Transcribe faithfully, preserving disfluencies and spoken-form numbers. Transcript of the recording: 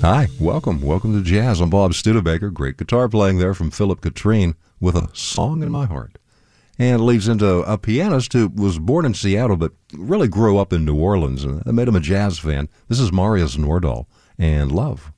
Hi, welcome. Welcome to Jazz. I'm Bob Studebaker. Great guitar playing there from Philip Katrine with A Song in My Heart. And it leads into a pianist who was born in Seattle but really grew up in New Orleans. And that made him a jazz fan. This is Marius Nordahl and Love.